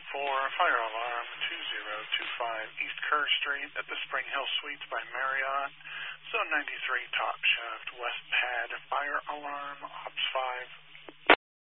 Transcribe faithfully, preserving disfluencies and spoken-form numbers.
for fire alarm two zero two five East Kerr Street at the Spring Hill Suites by Marriott. Zone ninety-three, top shaft, west pad, fire alarm, ops